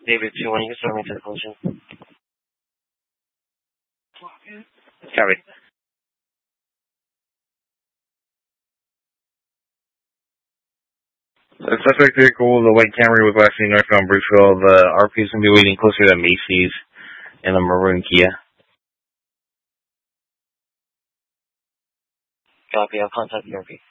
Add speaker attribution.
Speaker 1: David 2-1, you can start me to the collision.
Speaker 2: Copy. The suspect vehicle, the white Camry, was last seen northbound Bruceville. The RP is going to be waiting closer to Macy's and the maroon Kia.
Speaker 1: Copy, I'll contact the RP.